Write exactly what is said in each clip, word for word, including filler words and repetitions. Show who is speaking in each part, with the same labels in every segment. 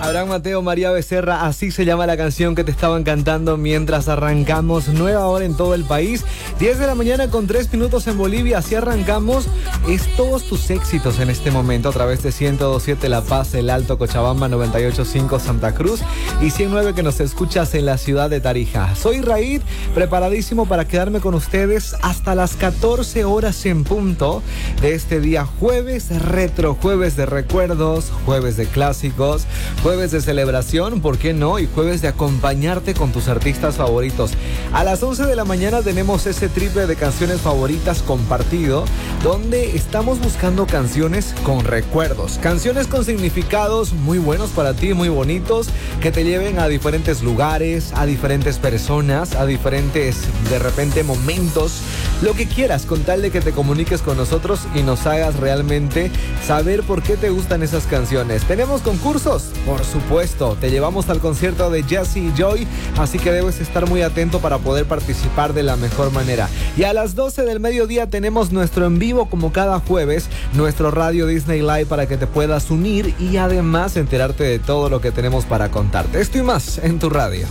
Speaker 1: Abraham Mateo, María Becerra, así se llama la canción que te estaban cantando mientras arrancamos. Nueva hora en todo el país, diez de la mañana con tres minutos en Bolivia. Así arrancamos. Es todos tus éxitos en este momento a través de ciento dos punto siete La Paz, El Alto, Cochabamba, noventa y ocho punto cinco Santa Cruz y ciento nueve que nos escuchas en la ciudad de Tarija. Soy Raid, preparadísimo para quedarme con ustedes hasta las catorce horas en punto de este día jueves retro, jueves de recuerdos, jueves de clásicos, jueves de celebración, ¿por qué no? Y jueves de acompañarte con tus artistas favoritos. A las once de la mañana tenemos ese triple de canciones favoritas compartido, donde estamos buscando canciones con recuerdos, canciones con significados muy buenos para ti, muy bonitos, que te lleven a diferentes lugares, a diferentes personas, a diferentes, de repente, momentos, lo que quieras, con tal de que te comuniques con nosotros y nos hagas realmente saber por qué te gustan esas canciones. ¿Tenemos concursos? Por supuesto, te llevamos al concierto de Jesse y Joy, así que debes estar muy atento para poder participar de la mejor manera. Y a las doce del mediodía tenemos nuestro en vivo como cada jueves, nuestro Radio Disney Live para que te puedas unir y además enterarte de todo lo que tenemos para contarte. Esto y más en tu radio.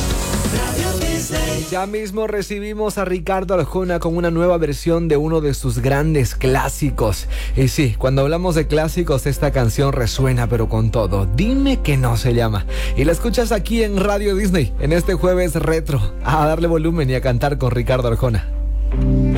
Speaker 1: Ya mismo recibimos a Ricardo Arjona con una nueva versión de uno de sus grandes clásicos. Y sí, cuando hablamos de clásicos, esta canción resuena pero con todo. Dime que no se llama. Y la escuchas aquí en Radio Disney, en este jueves retro. A darle volumen y a cantar con Ricardo Arjona.